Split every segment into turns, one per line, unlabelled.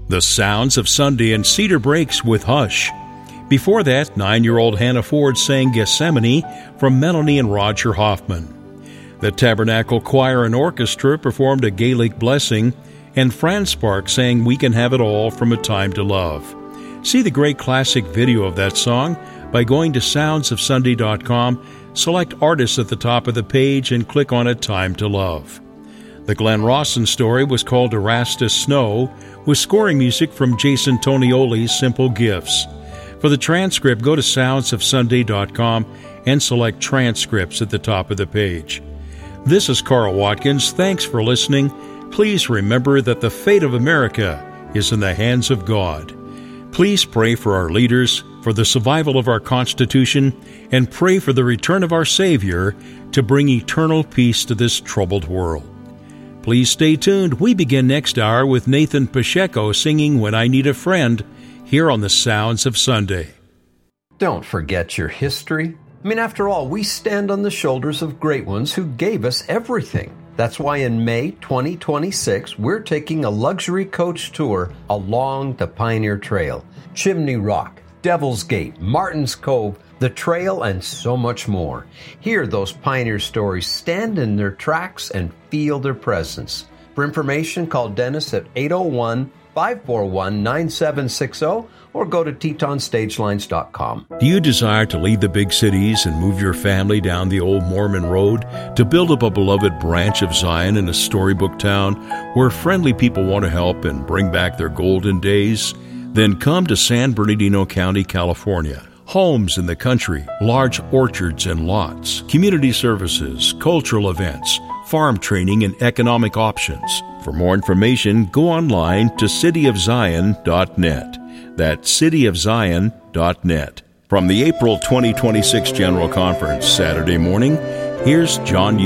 The Sounds of Sunday and Cedar Breaks with Hush. Before that, 9-year-old Hannah Ford sang Gethsemane from Melanie and Roger Hoffman. The Tabernacle Choir and Orchestra performed A Gaelic Blessing, and Fran Sparks sang We Can Have It All from A Time to Love. See the great classic video of that song by going to soundsofsunday.com, select Artists at the top of the page, and click on A Time to Love. The Glenn Rawson story was called Erastus Snow, with scoring music from Jason Tonioli's Simple Gifts. For the transcript, go to soundsofsunday.com and select Transcripts at the top of the page. This is Carl Watkins. Thanks for listening. Please remember that the fate of America is in the hands of God. Please pray for our leaders, for the survival of our Constitution, and pray for the return of our Savior to bring eternal peace to this troubled world. Please stay tuned. We begin next hour with Nathan Pacheco singing When I Need a Friend here on the Sounds of Sunday.
Don't forget your history. After all, we stand on the shoulders of great ones who gave us everything. That's why in May 2026, we're taking a luxury coach tour along the Pioneer Trail, Chimney Rock, Devil's Gate, Martin's Cove, the trail, and so much more. Hear those pioneer stories, stand in their tracks, and feel their presence. For information, call Dennis at 801-541-9760 or go to TetonStagelines.com.
Do you desire to leave the big cities and move your family down the old Mormon road to build up a beloved branch of Zion in a storybook town where friendly people want to help and bring back their golden days? Then come to San Bernardino County, California. Homes in the country, large orchards and lots, community services, cultural events, farm training, and economic options. For more information, go online to cityofzion.net. That's cityofzion.net. From the April 2026 General Conference, Saturday morning, here's John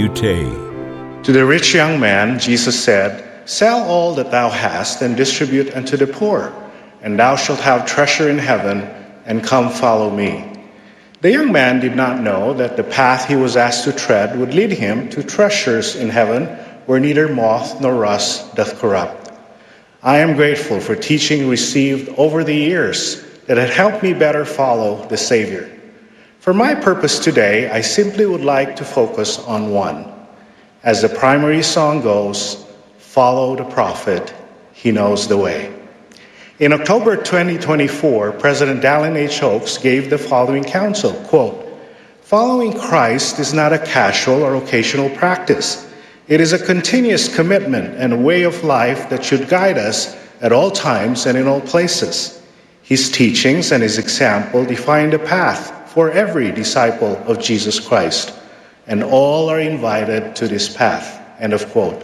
Utay.
To the rich young man, Jesus said, "Sell all that thou hast and distribute unto the poor, and thou shalt have treasure in heaven, and come follow me." The young man did not know that the path he was asked to tread would lead him to treasures in heaven where neither moth nor rust doth corrupt. I am grateful for teaching received over the years that had helped me better follow the Savior. For my purpose today, I simply would like to focus on one. As the primary song goes, follow the prophet, he knows the way. In October 2024, President Dallin H. Oaks gave the following counsel, quote, "Following Christ is not a casual or occasional practice. It is a continuous commitment and a way of life that should guide us at all times and in all places. His teachings and his example define the path for every disciple of Jesus Christ, and all are invited to this path." End of quote.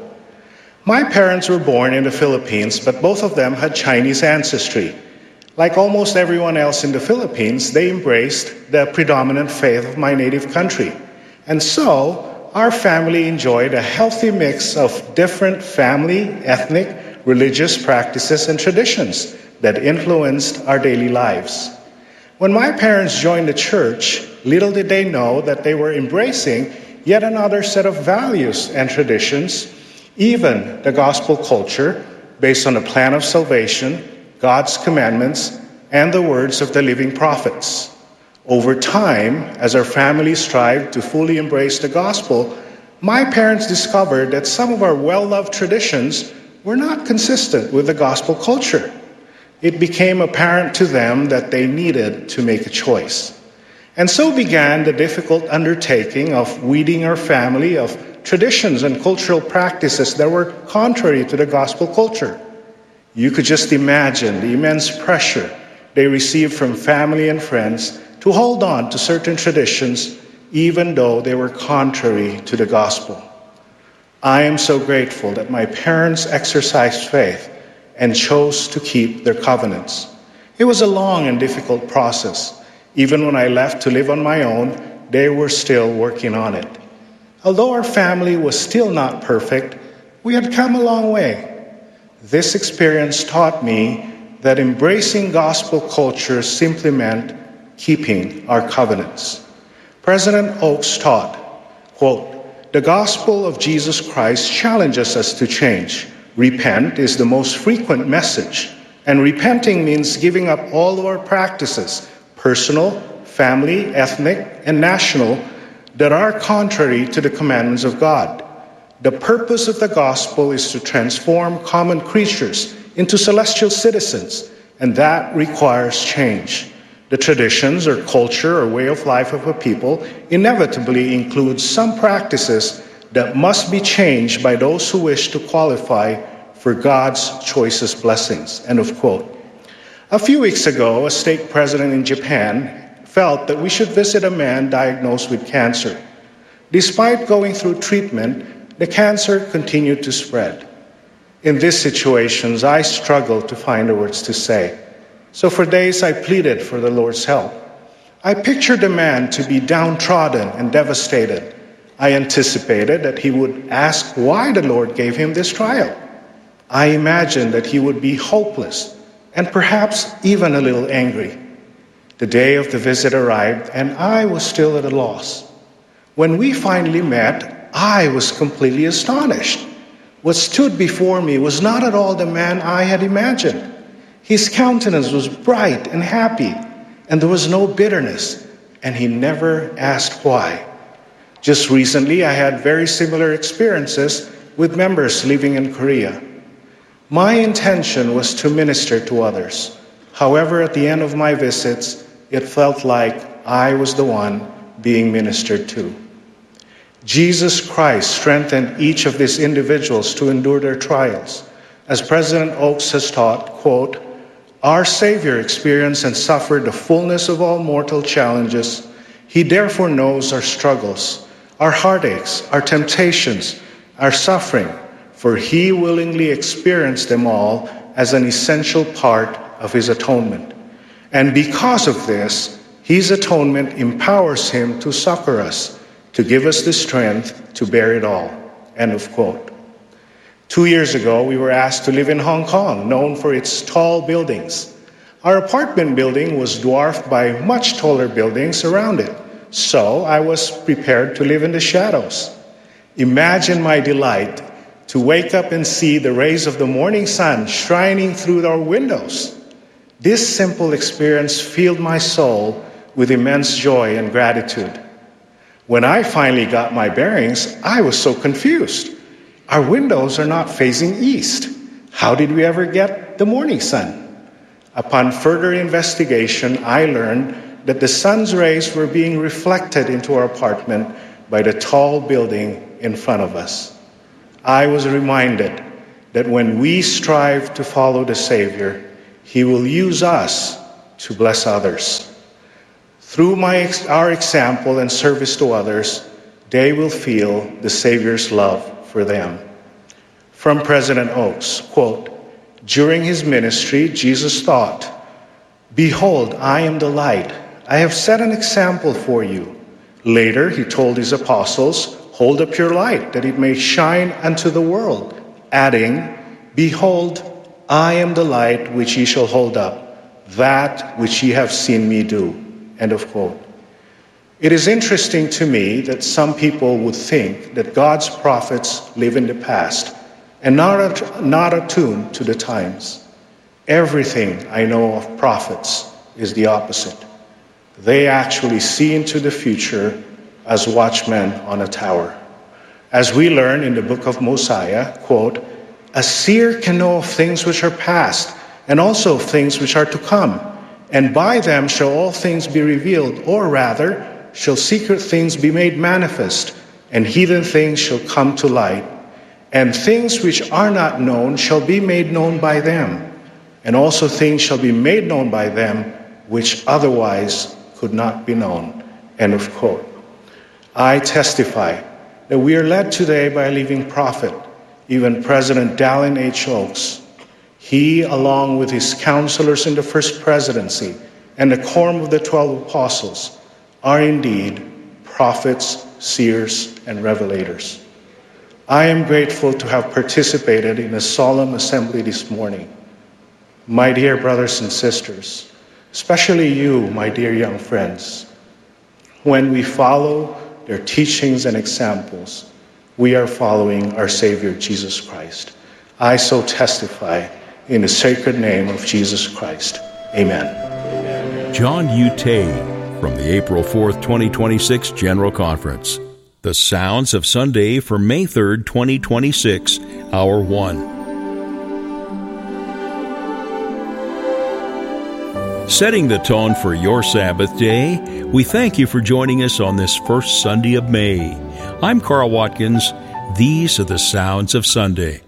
My parents were born in the Philippines, but both of them had Chinese ancestry. Like almost everyone else in the Philippines, they embraced the predominant faith of my native country. And so, our family enjoyed a healthy mix of different family, ethnic, religious practices and traditions that influenced our daily lives. When my parents joined the church, little did they know that they were embracing yet another set of values and traditions, even the gospel culture, based on the plan of salvation, God's commandments, and the words of the living prophets. Over time, as our family strived to fully embrace the gospel, my parents discovered that some of our well-loved traditions were not consistent with the gospel culture. It became apparent to them that they needed to make a choice. And so began the difficult undertaking of weeding our family of traditions and cultural practices that were contrary to the gospel culture. You could just imagine the immense pressure they received from family and friends to hold on to certain traditions even though they were contrary to the gospel. I am so grateful that my parents exercised faith and chose to keep their covenants. It was a long and difficult process. Even when I left to live on my own, they were still working on it. Although our family was still not perfect, we had come a long way. This experience taught me that embracing gospel culture simply meant keeping our covenants. President Oaks taught, quote, "The gospel of Jesus Christ challenges us to change. Repent is the most frequent message. And repenting means giving up all of our practices, personal, family, ethnic, and national, that are contrary to the commandments of God. The purpose of the gospel is to transform common creatures into celestial citizens, and that requires change. The traditions or culture or way of life of a people inevitably includes some practices that must be changed by those who wish to qualify for God's choicest blessings. End of quote. A few weeks ago, a stake president in Japan felt that we should visit a man diagnosed with cancer. Despite going through treatment, the cancer continued to spread. In these situations, I struggled to find the words to say. So for days, I pleaded for the Lord's help. I pictured the man to be downtrodden and devastated. I anticipated that he would ask why the Lord gave him this trial. I imagined that he would be hopeless and perhaps even a little angry. The day of the visit arrived, and I was still at a loss. When we finally met, I was completely astonished. What stood before me was not at all the man I had imagined. His countenance was bright and happy, and there was no bitterness, and he never asked why. Just recently, I had very similar experiences with members living in Korea. My intention was to minister to others. However, at the end of my visits, it felt like I was the one being ministered to. Jesus Christ strengthened each of these individuals to endure their trials. As President Oaks has taught, quote, "Our Savior experienced and suffered the fullness of all mortal challenges. He therefore knows our struggles, our heartaches, our temptations, our suffering, for he willingly experienced them all as an essential part of his atonement. And because of this, his atonement empowers him to succor us, to give us the strength to bear it all." End of quote. 2 years ago, we were asked to live in Hong Kong, known for its tall buildings. Our apartment building was dwarfed by much taller buildings around it, so I was prepared to live in the shadows. Imagine my delight to wake up and see the rays of the morning sun shining through our windows. This simple experience filled my soul with immense joy and gratitude. When I finally got my bearings, I was so confused. Our windows are not facing east. How did we ever get the morning sun? Upon further investigation, I learned that the sun's rays were being reflected into our apartment by the tall building in front of us. I was reminded that when we strive to follow the Savior, He will use us to bless others. Through our example and service to others, they will feel the Savior's love for them. From President Oaks, quote, "During his ministry, Jesus thought, 'Behold, I am the light. I have set an example for you.' Later, he told his apostles, 'Hold up your light, that it may shine unto the world,' adding, 'Behold, I am the light which ye shall hold up, that which ye have seen me do.'" End of quote. It is interesting to me that some people would think that God's prophets live in the past and not attuned to the times. Everything I know of prophets is the opposite. They actually see into the future as watchmen on a tower. As we learn in the book of Mosiah, quote, "A seer can know of things which are past, and also of things which are to come, and by them shall all things be revealed, or rather, shall secret things be made manifest, and hidden things shall come to light, and things which are not known shall be made known by them, and also things shall be made known by them which otherwise could not be known." End of quote. I testify that we are led today by a living prophet, even President Dallin H. Oaks. He, along with his counselors in the first presidency and the quorum of the 12 apostles, are indeed prophets, seers, and revelators. I am grateful to have participated in a solemn assembly this morning. My dear brothers and sisters, especially you, my dear young friends, when we follow their teachings and examples, we are following our Savior, Jesus Christ. I so testify in the sacred name of Jesus Christ. Amen.
John U. Tay from the April 4th, 2026 General Conference. The Sounds of Sunday for May 3rd, 2026, Hour 1. Setting the tone for your Sabbath day, we thank you for joining us on this first Sunday of May. I'm Carl Watkins. These are the Sounds of Sunday.